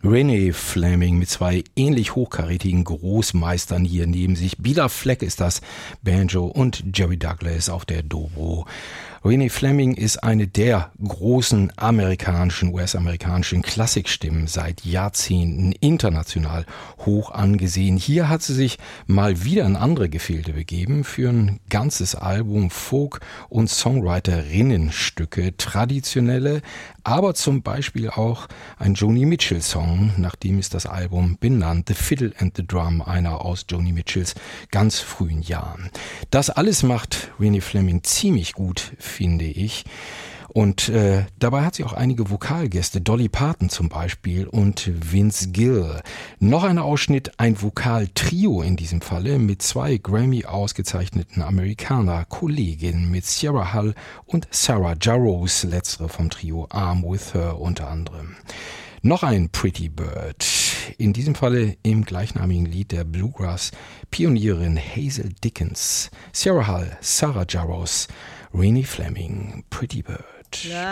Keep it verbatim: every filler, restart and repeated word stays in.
Renee Fleming mit zwei ähnlich hochkarätigen Großmeistern hier neben sich. Bela Fleck ist das Banjo und Jerry Douglas auf der Dobro. Renee Fleming ist eine der großen amerikanischen, U S-amerikanischen Klassikstimmen seit Jahrzehnten international hoch angesehen. Hier hat sie sich mal wieder in andere Gefilde begeben für ein ganzes Album Folk- und Songwriterinnenstücke, traditionelle, aber zum Beispiel auch ein Joni Mitchell-Song, nach dem ist das Album benannt, The Fiddle and the Drum, einer aus Joni Mitchells ganz frühen Jahren. Das alles macht Renee Fleming ziemlich gut, finde ich. Und äh, dabei hat sie auch einige Vokalgäste, Dolly Parton zum Beispiel und Vince Gill. Noch ein Ausschnitt, ein Vokaltrio in diesem Falle mit zwei Grammy ausgezeichneten Amerikaner-Kolleginnen mit Sierra Hull und Sarah Jarosz, letztere vom Trio I'm With Her unter anderem. Noch ein Pretty Bird, in diesem Falle im gleichnamigen Lied der Bluegrass-Pionierin Hazel Dickens. Sierra Hull, Sarah Jarosz, Renee Fleming, Pretty Bird.